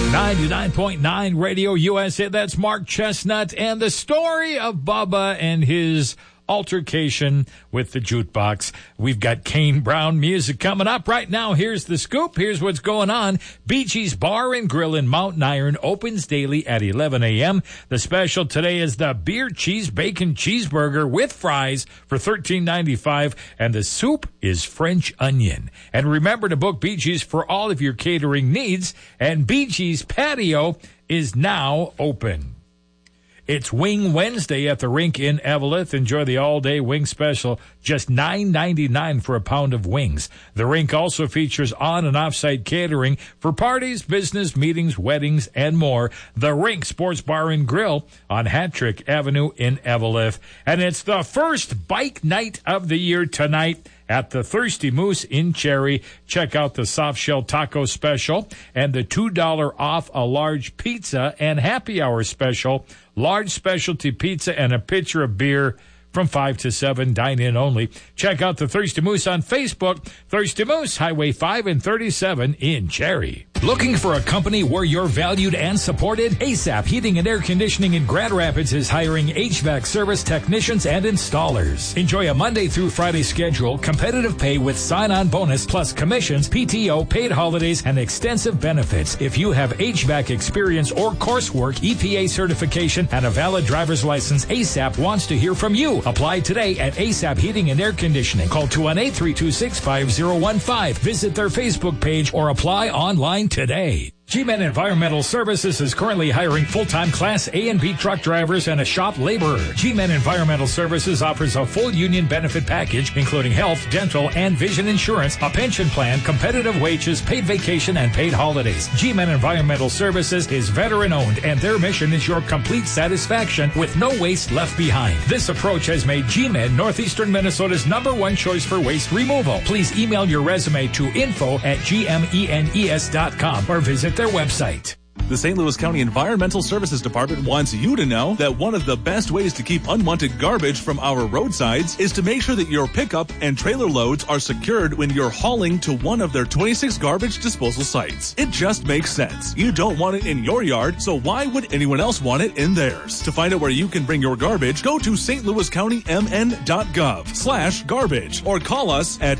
99.9 Radio USA. That's Mark Chestnut and the story of Bubba and his altercation with the jukebox. We've got Kane Brown music coming up right now. Here's the scoop. Here's what's going on. Bee Gees Bar and Grill in Mountain Iron opens daily at 11 a.m. The special today is the beer cheese bacon cheeseburger with fries for $13.95, and the soup is French onion. And remember to book Bee Gees for all of your catering needs, and Bee Gees Patio is now open. It's Wing Wednesday at the rink in Eveleth. Enjoy the all-day wing special, just $9.99 for a pound of wings. The rink also features on- and off-site catering for parties, business, meetings, weddings, and more. The Rink Sports Bar and Grill on Hattrick Avenue in Eveleth. And it's the first bike night of the year tonight at the Thirsty Moose in Cherry. Check out the soft shell taco special and the $2 off a large pizza and happy hour special. Large specialty pizza and a pitcher of beer from 5 to 7, dine-in only. Check out the Thirsty Moose on Facebook. Thirsty Moose, Highway 5 and 37 in Cherry. Looking for a company where you're valued and supported? ASAP Heating and Air Conditioning in Grand Rapids is hiring HVAC service technicians and installers. Enjoy a Monday through Friday schedule, competitive pay with sign-on bonus, plus commissions, PTO, paid holidays, and extensive benefits. If you have HVAC experience or coursework, EPA certification, and a valid driver's license, ASAP wants to hear from you. Apply today at ASAP Heating and Air Conditioning. Call 218-326-5015. Visit their Facebook page or apply online today. G-Men Environmental Services is currently hiring full-time Class A and B truck drivers and a shop laborer. G-Men Environmental Services offers a full union benefit package, including health, dental, and vision insurance, a pension plan, competitive wages, paid vacation, and paid holidays. G-Men Environmental Services is veteran-owned, and their mission is your complete satisfaction with no waste left behind. This approach has made G-Men Northeastern Minnesota's #1 choice for waste removal. Please email your resume to info@gmenes.com or visit their website. The St. Louis County Environmental Services Department wants you to know that one of the best ways to keep unwanted garbage from our roadsides is to make sure that your pickup and trailer loads are secured when you're hauling to one of their 26 garbage disposal sites. It just makes sense. You don't want it in your yard, so why would anyone else want it in theirs? To find out where you can bring your garbage, go to stlouiscountymn.gov/garbage or call us at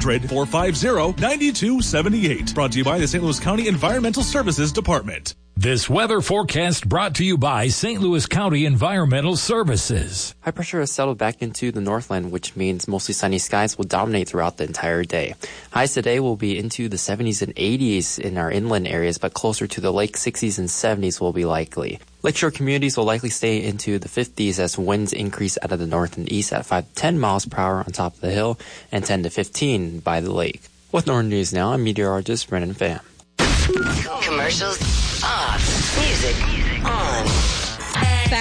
800-450-9278. Brought to you by the St. Louis County Environmental Services Department. This weather forecast brought to you by St. Louis County Environmental Services. High pressure has settled back into the Northland, which means mostly sunny skies will dominate throughout the entire day. Highs today will be into the 70s and 80s in our inland areas, but closer to the lake, 60s and 70s will be likely. Lakeshore communities will likely stay into the 50s as winds increase out of the north and east at 5 to 10 miles per hour on top of the hill and 10 to 15 by the lake. With Northern News Now, I'm meteorologist Brennan Pham. Commercials off. Music on.